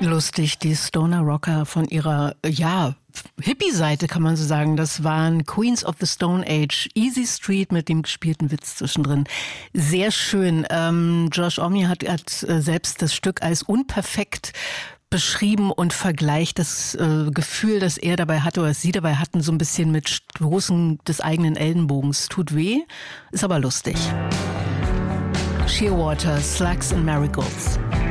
Lustig, die Stoner Rocker von ihrer, Hippie-Seite kann man so sagen. Das waren Queens of the Stone Age, Easy Street mit dem gespielten Witz zwischendrin. Sehr schön. Josh Homme hat selbst das Stück als unperfekt beschrieben und vergleicht das Gefühl, das er dabei hatte oder sie dabei hatten, so ein bisschen mit Stoßen des eigenen Ellenbogens. Tut weh, ist aber lustig. Shearwater, Slugs and Marigolds.